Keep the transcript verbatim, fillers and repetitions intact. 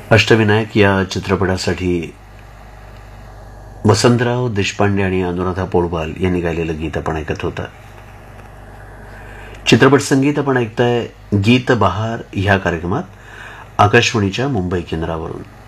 अष्टविनायक या चित्रपटासाठी वसंतराव देशपांडे आणि अनुराधा पौडवाल यांनी गायलेलं गीत आपण ऐकत होतं. चित्रपट संगीत आपण ऐकताय गीत बहार ह्या कार्यक्रमात आकाशवाणीच्या मुंबई केंद्रावरून.